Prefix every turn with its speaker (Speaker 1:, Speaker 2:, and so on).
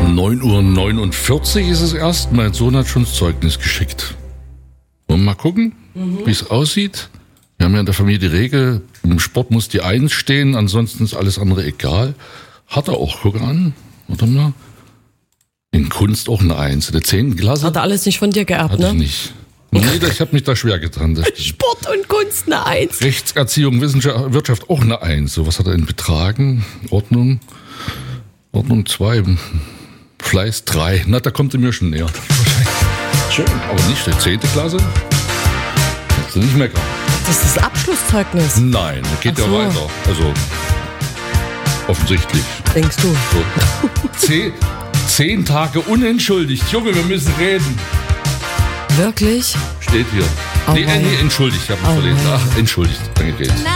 Speaker 1: 9:49 Uhr ist es erst. Mein Sohn hat schon das Zeugnis geschickt. Wollen wir mal gucken, wie es aussieht? Wir haben ja in der Familie die Regel, im Sport muss die 1 stehen, ansonsten ist alles andere egal. Hat er auch, guck an. Warte mal. In Kunst auch eine 1. In der 10. Klasse.
Speaker 2: Hat er alles nicht von dir geerbt,
Speaker 1: Hatte
Speaker 2: ne?
Speaker 1: ich nicht. Nee, ich habe mich da schwer getan. Das stimmt.
Speaker 2: Sport und Kunst eine 1.
Speaker 1: Rechtserziehung, Wirtschaft auch eine 1. So, was hat er in Betragen? Ordnung 2. Fleiß 3. Na, da kommt er mir schon näher. Schön. Aber nicht der 10. Klasse. Kannst du nicht meckern.
Speaker 2: Das ist das Abschlusszeugnis.
Speaker 1: Nein, da geht ja weiter. Also, offensichtlich.
Speaker 2: Denkst du?
Speaker 1: So. 10 Tage unentschuldigt. Junge, wir müssen reden.
Speaker 2: Wirklich?
Speaker 1: Steht hier.
Speaker 2: Oh
Speaker 1: Nee, entschuldigt, ich habe mich verlesen. Ach, entschuldigt. Danke, Geld.